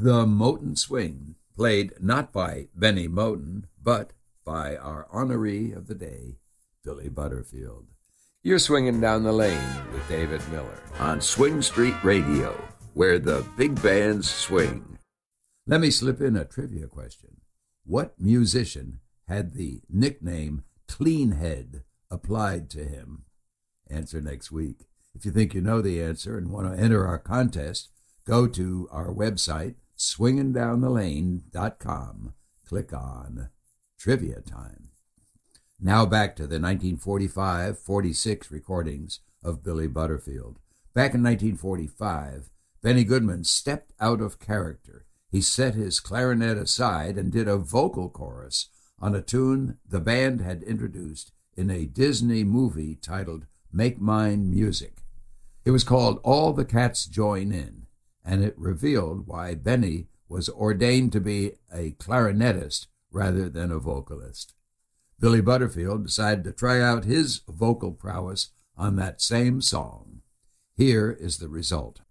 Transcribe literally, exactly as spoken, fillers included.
The Moten Swing, played not by Benny Moten, but by our honoree of the day, Billy Butterfield. You're swinging down the lane with David Miller on Swing Street Radio, where the big bands swing. Let me slip in a trivia question. What musician had the nickname Cleanhead applied to him? Answer next week. If you think you know the answer and want to enter our contest, go to our website, swinging down the lane dot com. Click on Trivia Time. Now back to the nineteen forty-five forty-six recordings of Billy Butterfield. Back in nineteen forty-five, Benny Goodman stepped out of character. He set his clarinet aside and did a vocal chorus on a tune the band had introduced in a Disney movie titled Make Mine Music. It was called All the Cats Join In, and it revealed why Benny was ordained to be a clarinetist rather than a vocalist. Billy Butterfield decided to try out his vocal prowess on that same song. Here is the result.